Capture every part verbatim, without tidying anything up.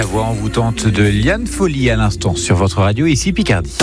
voix envoûtante de Liane Folly à l'instant sur votre radio, ici Picardie.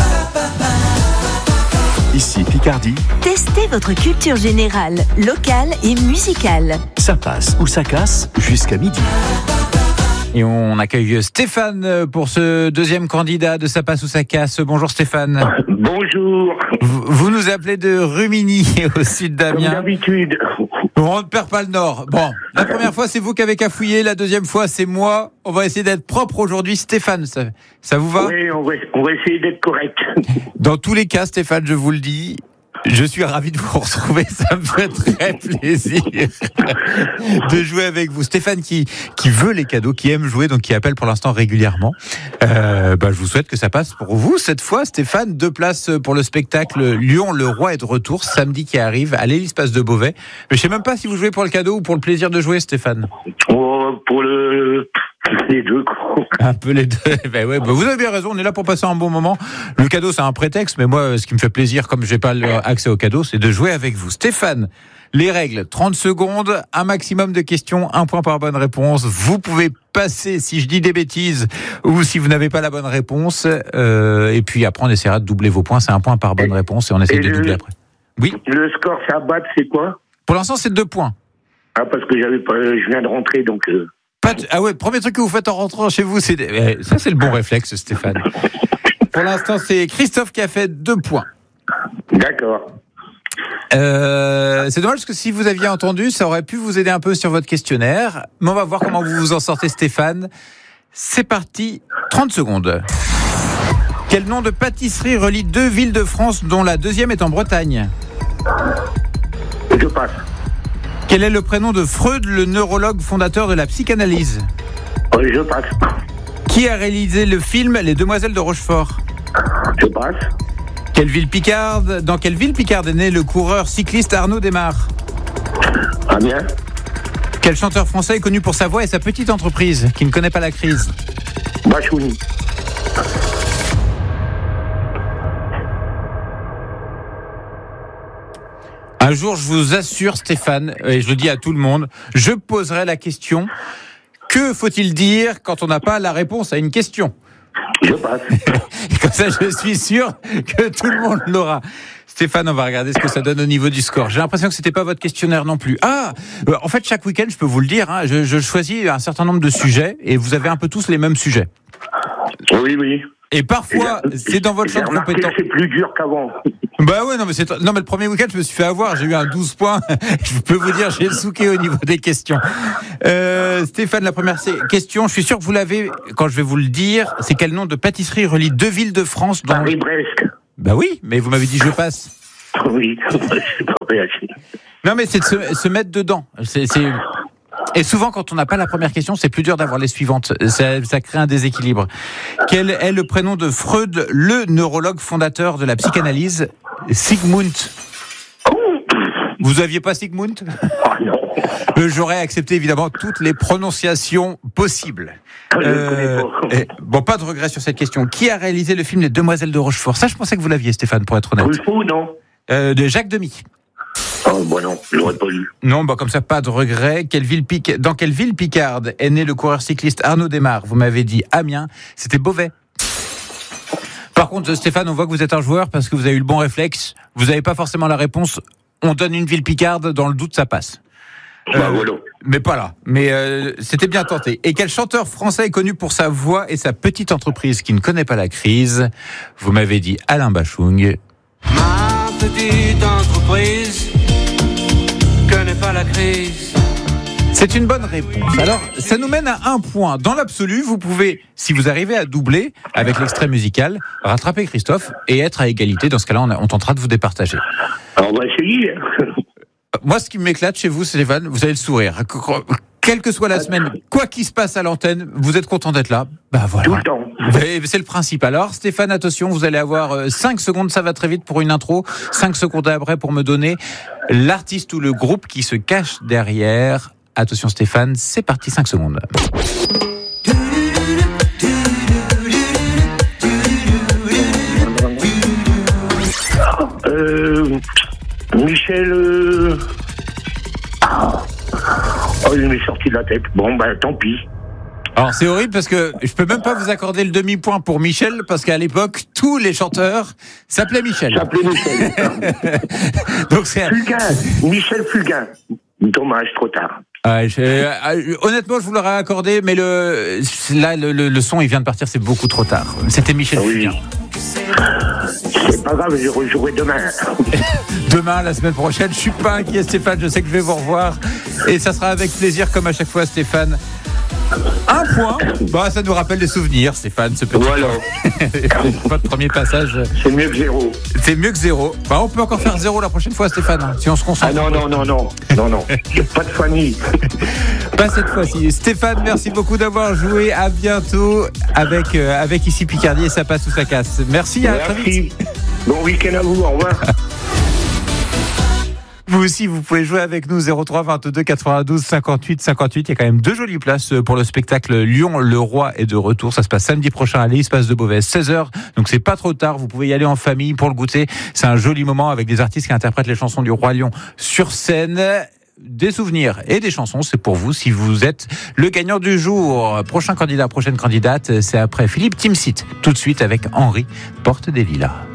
Ici Picardie. Testez votre culture générale, locale et musicale. Ça passe ou ça casse jusqu'à midi. Et on accueille Stéphane pour ce deuxième candidat de Ça passe ou ça casse. Bonjour Stéphane. Bonjour. Vous, vous nous appelez de Rumilly, au sud d'Amiens. Comme d'habitude. On ne perd pas le nord. Bon, la première fois c'est vous qui avez cafouillé, la deuxième fois c'est moi. On va essayer d'être propre aujourd'hui. Stéphane, ça, ça vous va ? Oui, on va, on va essayer d'être correct. Dans tous les cas, Stéphane, je vous le dis, je suis ravi de vous retrouver. Ça me fait très plaisir de jouer avec vous. Stéphane qui, qui veut les cadeaux, qui aime jouer, donc qui appelle pour l'instant régulièrement. Euh, bah, je vous souhaite que ça passe pour vous cette fois, Stéphane. Deux places pour le spectacle Lyon, le roi est de retour, samedi qui arrive à l'Hélice-Passe de Beauvais. Mais je sais même pas si vous jouez pour le cadeau ou pour le plaisir de jouer, Stéphane. Oh, pour le... les deux, quoi. Un peu les deux. Ben ouais, ben vous avez bien raison, on est là pour passer un bon moment. Le cadeau, c'est un prétexte, mais moi, ce qui me fait plaisir, comme j'ai pas accès au cadeau, c'est de jouer avec vous. Stéphane, les règles, trente secondes, un maximum de questions, un point par bonne réponse. Vous pouvez passer si je dis des bêtises ou si vous n'avez pas la bonne réponse. Euh, et puis après, on essaiera de doubler vos points. C'est un point par bonne réponse et on essaie et de le, doubler après. Oui. Le score, c'est à battre, c'est quoi ? Pour l'instant, c'est deux points. Ah, parce que j'avais pas, je viens de rentrer, donc... Euh... Pas de... Ah ouais, premier truc que vous faites en rentrant chez vous, c'est... Eh, ça, c'est le bon réflexe, Stéphane. Pour l'instant, c'est Christophe qui a fait deux points. D'accord. Euh, c'est dommage parce que si vous aviez entendu, ça aurait pu vous aider un peu sur votre questionnaire. Mais on va voir comment vous vous en sortez, Stéphane. C'est parti, trente secondes. Quel nom de pâtisserie relie deux villes de France dont la deuxième est en Bretagne ? Je passe. Quel est le prénom de Freud, le neurologue fondateur de la psychanalyse ? Oui, je passe. Qui a réalisé le film Les Demoiselles de Rochefort ? Je passe. Quelle ville picarde, dans quelle ville picarde est né le coureur cycliste Arnaud Desmar ? Amiens. Quel chanteur français est connu pour sa voix et sa petite entreprise, qui ne connaît pas la crise ? Bachouni. Un jour, je vous assure, Stéphane, et je le dis à tout le monde, je poserai la question, que faut-il dire quand on n'a pas la réponse à une question ? Je passe. Et comme ça, je suis sûr que tout le monde l'aura. Stéphane, on va regarder ce que ça donne au niveau du score. J'ai l'impression que c'était pas votre questionnaire non plus. Ah, en fait, chaque week-end, je peux vous le dire, hein, je, je choisis un certain nombre de sujets et vous avez un peu tous les mêmes sujets. Oui, oui. Et parfois, c'est dans votre champ de compétences. C'est plus dur qu'avant. Bah ouais, non mais c'est non mais le premier week-end je me suis fait avoir, j'ai eu un douze points. Je peux vous dire, j'ai souqué au niveau des questions. Euh, Stéphane, la première question, je suis sûr que vous l'avez quand je vais vous le dire. C'est quel nom de pâtisserie relie deux villes de France dont... Paris-Brest. Bah oui, mais vous m'avez dit je passe. Oui, c'est pas réagi. Non mais c'est de se, se mettre dedans. C'est, c'est... Et souvent, quand on n'a pas la première question, c'est plus dur d'avoir les suivantes. Ça, ça crée un déséquilibre. Quel est le prénom de Freud, le neurologue fondateur de la psychanalyse ? Sigmund. Vous aviez pas Sigmund ? Oh non. J'aurais accepté évidemment toutes les prononciations possibles. Je euh, connais pas. Et, bon, pas de regret sur cette question. Qui a réalisé le film Les Demoiselles de Rochefort ? Ça, je pensais que vous l'aviez, Stéphane, pour être honnête. Truffaut, non ? euh, De Jacques Demy. Oh, bah non, je l'aurais pas lu. Non, bah comme ça, pas de regret. Quelle ville pic... Dans quelle ville picarde est né le coureur cycliste Arnaud Desmar ? Vous m'avez dit Amiens, c'était Beauvais. Par contre, Stéphane, on voit que vous êtes un joueur parce que vous avez eu le bon réflexe. Vous n'avez pas forcément la réponse. On donne une ville picarde, dans le doute, ça passe. Bah euh, voilà. Mais pas là. Mais euh, c'était bien tenté. Et quel chanteur français est connu pour sa voix et sa petite entreprise qui ne connaît pas la crise ? Vous m'avez dit Alain Bachung. Ma petite entreprise connaît pas la crise. C'est une bonne réponse. Alors, ça nous mène à un point. Dans l'absolu, vous pouvez, si vous arrivez à doubler avec l'extrait musical, rattraper Christophe et être à égalité. Dans ce cas-là, on, a, on tentera de vous départager. Alors, on va essayer. Moi, ce qui m'éclate chez vous, Stéphane, vous avez le sourire. Quelle que soit la semaine, quoi qu'il se passe à l'antenne, vous êtes content d'être là. Bah voilà. Tout le temps. C'est le principe. Alors, Stéphane, attention, vous allez avoir cinq secondes, ça va très vite pour une intro. cinq secondes après pour me donner l'artiste ou le groupe qui se cache derrière. Attention Stéphane, c'est parti, cinq secondes. Euh, Michel... Euh... Oh, il m'est sorti de la tête. Bon, bah tant pis. Alors c'est horrible parce que je peux même pas vous accorder le demi-point pour Michel parce qu'à l'époque tous les chanteurs s'appelaient Michel. S'appelait Michel. Donc c'est Fugain, Michel Fugain. Dommage, trop tard. Ah, je, euh, honnêtement, je vous l'aurais accordé, mais le là le, le, le son il vient de partir, c'est beaucoup trop tard. C'était Michel Oui. Fugain. C'est pas grave, je rejouerai demain. Demain, la semaine prochaine, je suis pas inquiet, Stéphane. Je sais que je vais vous revoir et ça sera avec plaisir, comme à chaque fois, Stéphane. Un point. Bah, ça nous rappelle des souvenirs, Stéphane, ce petit. Voilà. Votre premier passage. C'est mieux que zéro. C'est mieux que zéro. Bah, on peut encore faire zéro la prochaine fois, Stéphane, si on se concentre. Ah non, non, non, non. Non, non. Il n'y a pas de famille. Pas cette fois-ci. Stéphane, merci beaucoup d'avoir joué. À bientôt avec, euh, avec Ici Picardie et ça passe ou ça casse. Merci, à très vite. Merci. Bon week-end à vous. Au revoir. Vous aussi, vous pouvez jouer avec nous zéro trois vingt-deux quatre-vingt-douze cinquante-huit cinquante-huit. Il y a quand même deux jolies places pour le spectacle Lyon, le Roi est de retour. Ça se passe samedi prochain à l'Espace de Beauvais, seize heures. Donc c'est pas trop tard. Vous pouvez y aller en famille pour le goûter. C'est un joli moment avec des artistes qui interprètent les chansons du Roi Lion sur scène. Des souvenirs et des chansons, c'est pour vous si vous êtes le gagnant du jour. Prochain candidat, prochaine candidate, c'est après Philippe Timsit. Tout de suite avec Henri Porte des Lilas.